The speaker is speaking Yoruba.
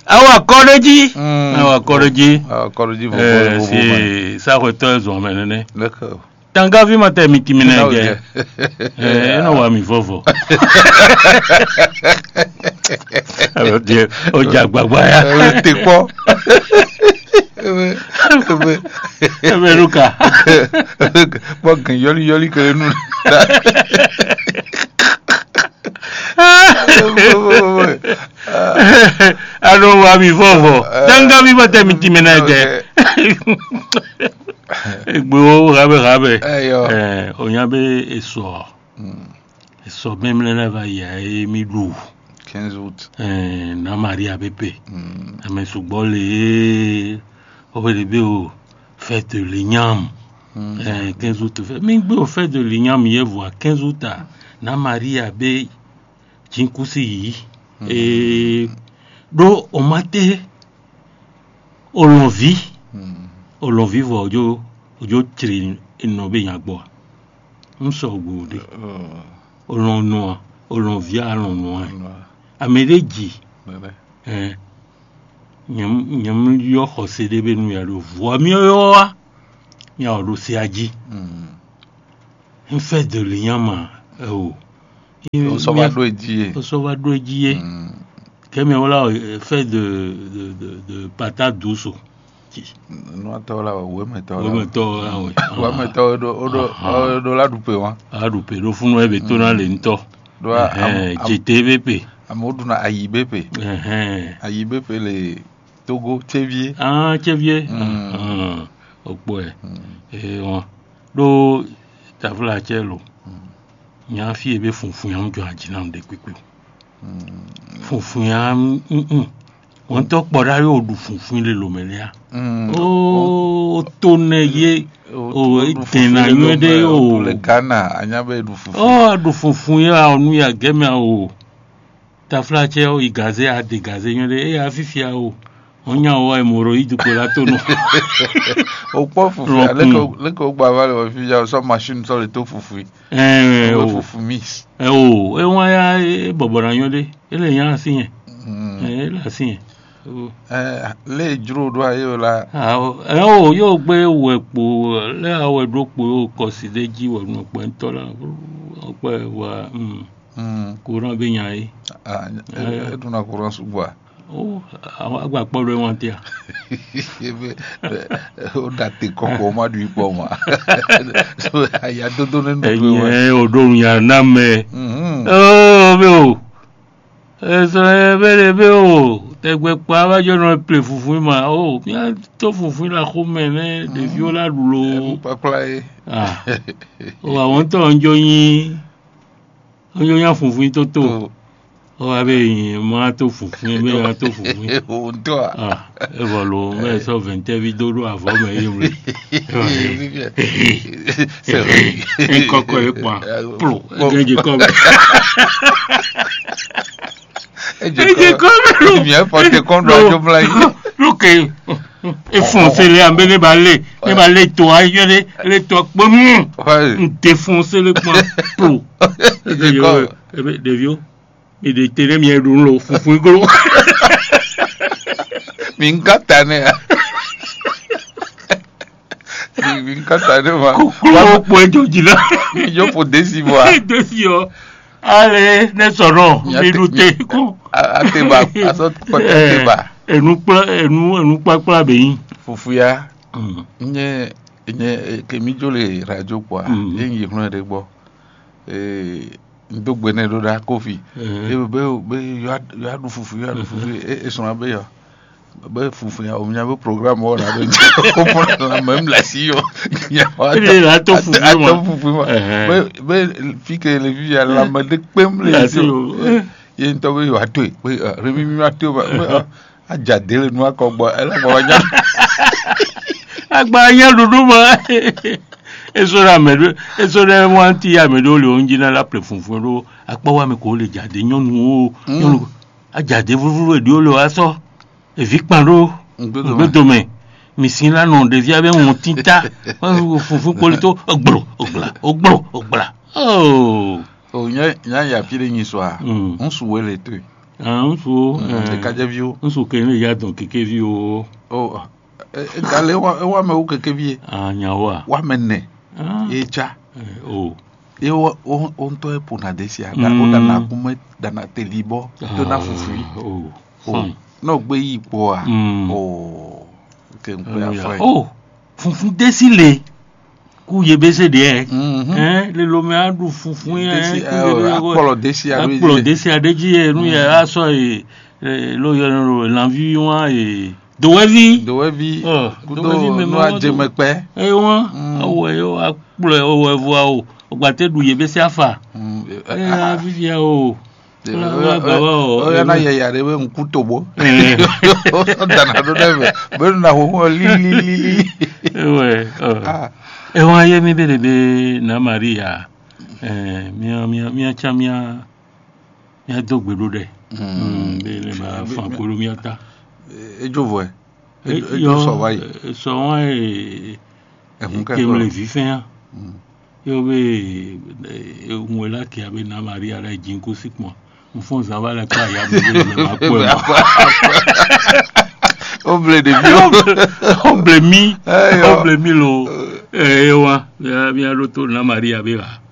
Awa Koreji. C'est ça retourne au menene. D'accord. Tanga vi mata mitimina ge. No wa mi vovo. Alors Dieu, o jagbagba ya. T'es quoi? Luka. Bon, yoli que nous. Alors wa mi vovo. Tanga vi mata mitimina ge. Gbo rabe. Onyabe eso. Eso même là va ya mi-dou. 15 août. Na Maria Bépé. Mais soubole obelebe o fête de l'igname. 15 août. Mais au fête de l'igname hier voit 15 août na Maria Bé Jinkusi et do o mate o l'envie. O l'on vive ojo tiri inobe yagbo nso gode o l'on no o l'on via l'on no amereji nyam yo khosede be nu ya lo vo mi yo wa ya o lo se aji en fait de l'ignama o so va do ejiye kemi wala fait de patate douce. No ta wala we meto do la dupe wa dupe do funu ebe to na le nto do GTVP amodu na AIBP le Togo Chevier opo won do tavla chelo nya fi ebe funfun yan jo ajina de kwepe funfun yan on to pora yo du funfun le lomelia to neye itena nyede le Ghana anyabe du funfun ya onu ya geme ta flache o igaze a de gaze nyede afifia onya o emoro idukola to no o po fufu le ko gba vale o fi ya so machine so le to fufu fufu mix won ya bobora nyode ele yan asiyen la asiyen le juro do ayo la yo gbe wepo le awe dropo ko si deji wo nu pe ntola ope wa kuran be yan yi eduna kuran sugba agba polo won ti o da te koko ma du ipo ma so aya dodo nenu odorun ya na me eso be tegbe pa wa jo no play funfun ma mi to funfun la ko me de viola lulo papla àwọn to njo yin funfun to abe yin ma to funfun be ma to funfun o do e volo me so 20 vidéo avant me yimre c'est vrai koko e pa pro geje ko bien porter contre radio play look e foncer les ambele balé toi les toi défoncer le point pro de vieux et de télé mi lo fufu gro minkatane ma ko point jojila yo po desibo allez ne soro mi lute ko ateba asot ko ateba enu pa be yin fufu ya nye kemi jole radio kwa yin yihun de gbo ndogbe ne do da kofi be you adu fufu e so na be yo be fufu ya omunya be program o na do ko la même la si yo ya la to fufu ma be fike le vi ya la ma de pem le si ye nto be yo ato be remi mi ato ba ajade le nu akogbo ela gbo nya agba yan dudu ma eso ra won ti amedo le onjina la ple funfun ro apa wa mi ko le jade nyonu ajade fufuru edi o lo aso evikparo gbedome misin la no de via be won tinta funfun polito ogbro o nya ya pire yin so a on suwe le to nso Dekadjevio. nso kene ya don kekevi o Oh, gale wa me ukekevie. nyawa Wa echa. o Onto e puna desia. Da na kume da na telibo. To na fufui. fine No gbe ipo a. Oh. Ke mpe a fine. Funfun desile ku ye bese de le lo me adu funfun Apollo desia. Apollo desia deji nu ya aso lo yo l'envie wa dowevi kudo no ajemepe won awo yo aplo owo evo o ogbate du ye bese afa vivia o ya na ya re we nkutobo dana do debe be na ho li won aye mi be na Maria mia chamia mia dogbedo de be le ma fa koro mi ata ejovo ejo so wa so won ke mo le vivien yo be la ki abe na Maria la jinko sikmo on fon ça va la pa ya be ma oble mi lo wa ya mi aroto na Maria be wa